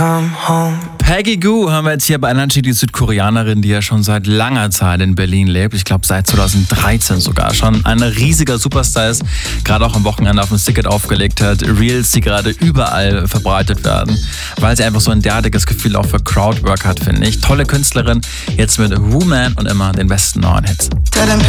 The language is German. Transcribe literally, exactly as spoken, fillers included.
Peggy Gou haben wir jetzt hier bei Energy, die Südkoreanerin, die ja schon seit langer Zeit in Berlin lebt. Ich glaube seit zweitausenddreizehn sogar schon. Ein riesiger Superstar ist, gerade auch am Wochenende auf dem Ticket aufgelegt hat. Reels, die gerade überall verbreitet werden, weil sie einfach so ein derartiges Gefühl auch für Crowdwork hat, finde ich. Tolle Künstlerin, jetzt mit Woman und immer den besten neuen Hits.